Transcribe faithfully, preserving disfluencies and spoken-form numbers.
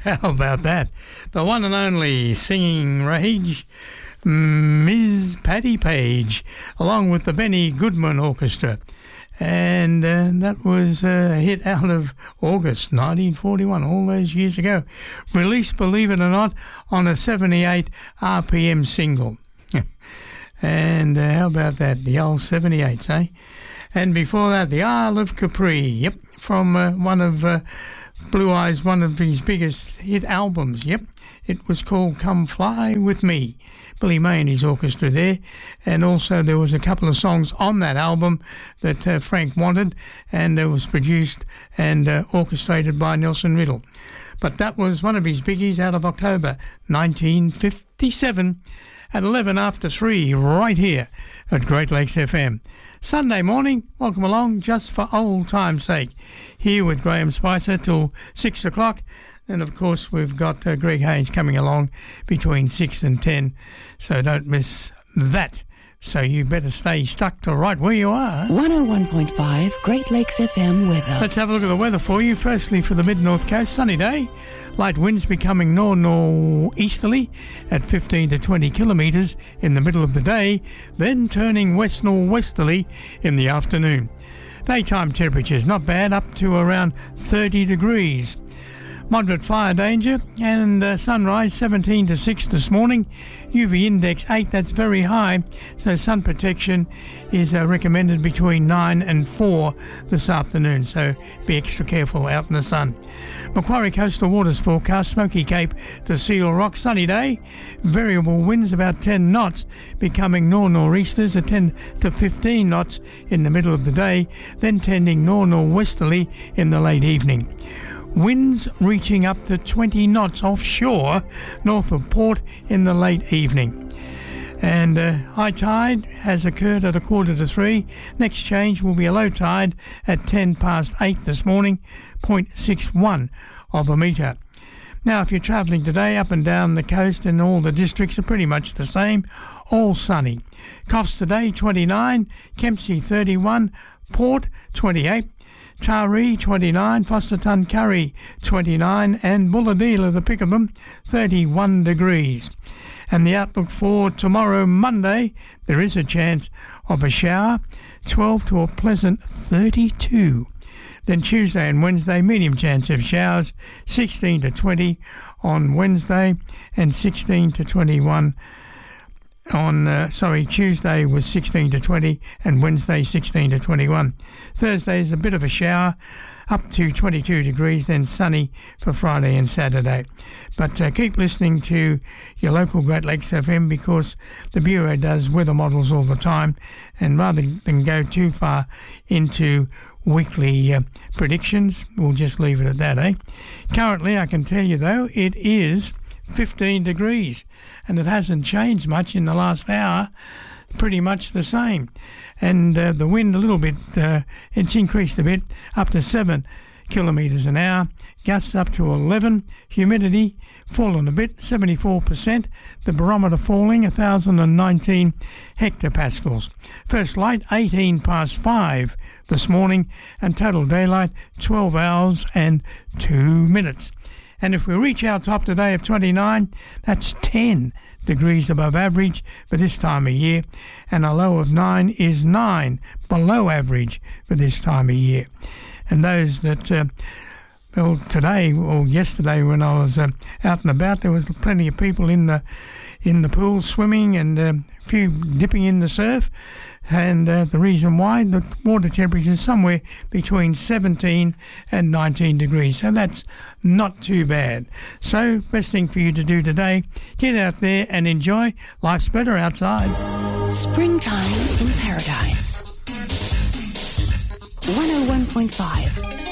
How about that? The one and only Singing Rage, Miz Patty Page, along with the Benny Goodman Orchestra. And uh, that was a hit out of August nineteen forty-one, all those years ago. Released, believe it or not, on a seventy-eight R P M single. And uh, how about that? The old seventy-eights, eh? And before that, the Isle of Capri. Yep, from uh, one of uh, Blue Eyes, one of his biggest hit albums. Yep, it was called Come Fly With Me. Billy May and his orchestra there. And also there was a couple of songs on that album that uh, Frank wanted, and it was produced and uh, orchestrated by Nelson Riddle. But that was one of his biggies out of October nineteen fifty-seven at eleven after three right here at Great Lakes F M. Sunday morning, welcome along just for old time's sake. Here with Graham Spicer till six o'clock. And of course we've got uh, Greg Haynes coming along between six and ten. So don't miss that. So you better stay stuck to right where you are. one oh one point five Great Lakes F M weather. Let's have a look at the weather for you. Firstly, for the mid-north coast, sunny day. Light winds becoming nor-nor-easterly at fifteen to twenty kilometres in the middle of the day, then turning west-nor-westerly in the afternoon. Daytime temperatures not bad, up to around thirty degrees. Moderate fire danger, and uh, sunrise seventeen to six this morning. U V index eight, that's very high, so sun protection is uh, recommended between nine and four this afternoon, so be extra careful out in the sun. Macquarie Coastal Waters forecast, Smoky Cape to Seal Rock, sunny day, variable winds about ten knots, becoming nor-nor'easters at ten to fifteen knots in the middle of the day, then tending nor-nor'westerly in the late evening. Winds reaching up to twenty knots offshore north of Port in the late evening. And uh, high tide has occurred at a quarter to three. Next change will be a low tide at ten past eight this morning, zero point six one of a metre. Now, if you're travelling today up and down the coast, and all the districts are pretty much the same, all sunny. Coffs today twenty-nine, Kempsey thirty-one, Port twenty-eight, Taree twenty-nine, Foster Tuncurry twenty-nine, and Bulladila, the pick of them, thirty-one degrees. And the outlook for tomorrow, Monday, there is a chance of a shower, twelve to a pleasant thirty-two. Then Tuesday and Wednesday, medium chance of showers, sixteen to twenty on Wednesday, and sixteen to twenty-one on, uh, sorry, Tuesday was sixteen to twenty, and Wednesday sixteen to twenty-one. Thursday is a bit of a shower, up to twenty-two degrees, then sunny for Friday and Saturday. But uh, keep listening to your local Great Lakes F M, because the Bureau does weather models all the time, and rather than go too far into weekly uh, predictions, we'll just leave it at that, eh? Currently, I can tell you, though, it is fifteen degrees, and it hasn't changed much in the last hour, pretty much the same. And uh, the wind a little bit, uh, it's increased a bit, up to seven kilometres an hour, gusts up to eleven, humidity fallen a bit, seventy-four percent, the barometer falling one thousand nineteen hectopascals. First light eighteen past five this morning, and total daylight twelve hours and two minutes. And if we reach our top today of twenty-nine, that's ten degrees above average for this time of year, and a low of nine is nine below average for this time of year. And those that, uh, well, today or yesterday when I was uh, out and about, there was plenty of people in the in the pool swimming, and uh, a few dipping in the surf. And uh, the reason why, the water temperature is somewhere between seventeen and nineteen degrees. So that's not too bad. So best thing for you to do today, get out there and enjoy. Life's better outside. Springtime in Paradise. one oh one point five